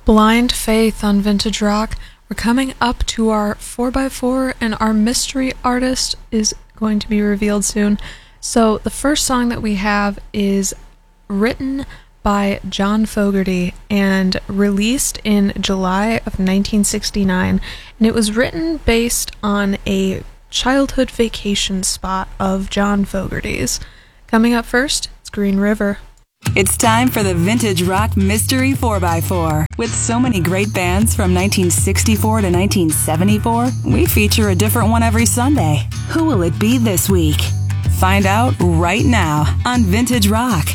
Blind Faith on Vintage Rock. We're coming up to our 4x4 and our mystery artist is going to be revealed soon. So the first song that we have is written by John Fogerty and released in July of 1969. And it was written based on a childhood vacation spot of John Fogerty's. Coming up first, it's Green River. It's time for the Vintage Rock Mystery 4x4. With so many great bands from 1964 to 1974, we feature a different one every Sunday. Who will it be this week? Find out right now on Vintage Rock.